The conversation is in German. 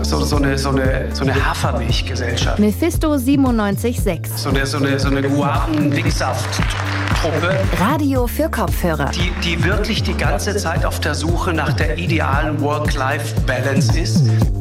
so eine Hafermilchgesellschaft. Mephisto 97.6. So eine Guaven-Dicksaft-Truppe. Radio für Kopfhörer. Die wirklich die ganze Zeit auf der Suche nach der idealen Work-Life-Balance ist.